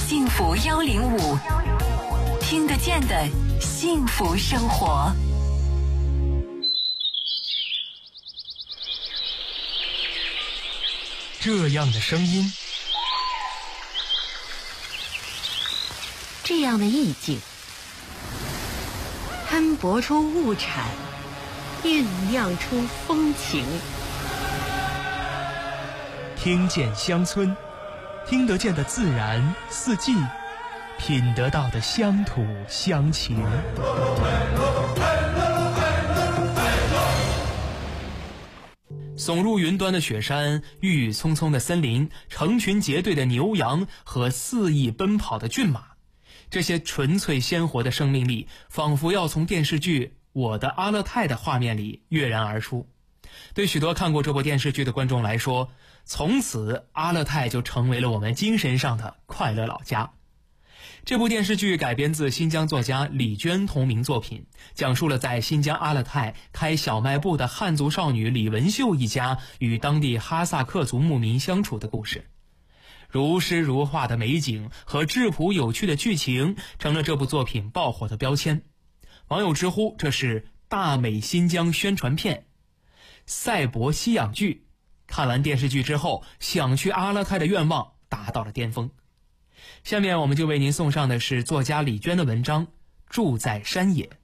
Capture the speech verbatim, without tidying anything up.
幸福幺零五，听得见的幸福生活。 这样的声音， 这样的意境，摊薄出物产，酝酿出风情。 听见乡村，听得见的自然四季，品得到的乡土乡情。耸入云端的雪山，郁郁葱葱的森林，成群结队的牛羊和肆意奔跑的骏马，这些纯粹鲜活的生命力，仿佛要从电视剧《我的阿勒泰》的画面里跃然而出。对许多看过这部电视剧的观众来说，从此阿勒泰就成为了我们精神上的快乐老家。这部电视剧改编自新疆作家李娟同名作品，讲述了在新疆阿勒泰开小卖部的汉族少女李文秀一家与当地哈萨克族牧民相处的故事。如诗如画的美景和质朴有趣的剧情成了这部作品爆火的标签。网友直呼这是大美新疆宣传片，赛博西洋剧。看完电视剧之后，想去阿勒泰的愿望达到了巅峰。下面我们就为您送上的是作家李娟的文章《住在山野》。